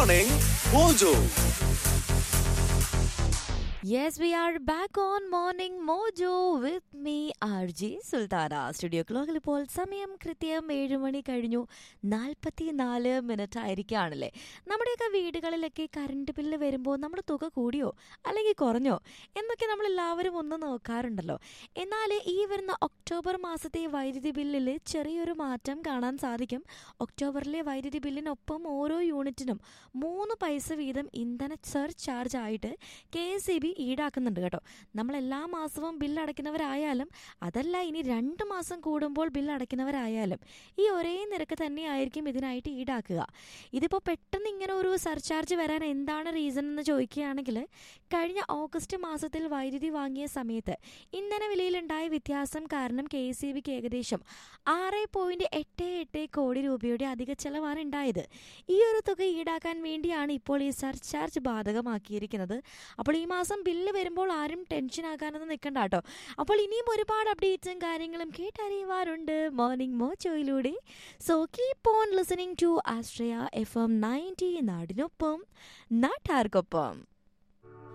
Morning Mojo. Yes, we are back on Morning Mojo with me, RJ Sultana. Studio ക്ലോക്കിൽ ഇപ്പോൾ സമയം കൃത്യം 7 മണി കഴിഞ്ഞു 44 ആയിരിക്കുകയാണല്ലേ. നമ്മുടെയൊക്കെ വീടുകളിലൊക്കെ കറണ്ട് ബില്ല് വരുമ്പോൾ നമ്മുടെ തുക കൂടിയോ അല്ലെങ്കിൽ കുറഞ്ഞോ എന്നൊക്കെ നമ്മൾ എല്ലാവരും ഒന്ന് നോക്കാറുണ്ടല്ലോ. എന്നാൽ ഈ വരുന്ന ഒക്ടോബർ മാസത്തെ വൈദ്യുതി ബില്ലിൽ ചെറിയൊരു മാറ്റം കാണാൻ സാധിക്കും. ഒക്ടോബറിലെ വൈദ്യുതി ബില്ലിനൊപ്പം ഓരോ യൂണിറ്റിനും 3 പൈസ വീതം ഇന്ധന സർചാർജ് ആയിട്ട് KSEB ഈടാക്കുന്നുണ്ട് കേട്ടോ. നമ്മൾ എല്ലാ മാസവും ബില്ല് അടയ്ക്കുന്നവരായാലും അതല്ല ഇനി 2 മാസം കൂടുമ്പോൾ ബില്ല് അടയ്ക്കുന്നവരായാലും ഈ ഒരേ നിരക്ക് തന്നെയായിരിക്കും ഇതിനായിട്ട് ഈടാക്കുക. ഇതിപ്പോൾ പെട്ടെന്ന് ഇങ്ങനെ ഒരു സർചാർജ് വരാൻ എന്താണ് റീസൺ എന്ന് ചോദിക്കുകയാണെങ്കിൽ, കഴിഞ്ഞ ഓഗസ്റ്റ് മാസത്തിൽ വൈദ്യുതി വാങ്ങിയ സമയത്ത് ഇന്ധന വിലയിലുണ്ടായ വ്യത്യാസം കാരണം KSEBക്ക് ഏകദേശം 6.88 കോടി രൂപയുടെ അധിക ചെലവാണ് ഉണ്ടായത്. ഈ ഒരു തുക ഈടാക്കാൻ വേണ്ടിയാണ് ഇപ്പോൾ ഈ സർചാർജ് ബാധകമാക്കിയിരിക്കുന്നത്. അപ്പോൾ ഈ മാസം ബില്ല് വരുമ്പോൾ ആരും ടെൻഷൻ ആകാനൊന്നും നിൽക്കണ്ട കേട്ടോ. അപ്പോൾ ഇനിയും ഒരുപാട് അപ്ഡേറ്റ്സും കാര്യങ്ങളും കേട്ടറിയുവാറുണ്ട് morning മോജോയിലൂടെ. So keep on listening to Ashraya FM 90 നാടിനൊപ്പം നാട്ടാർക്കൊപ്പം.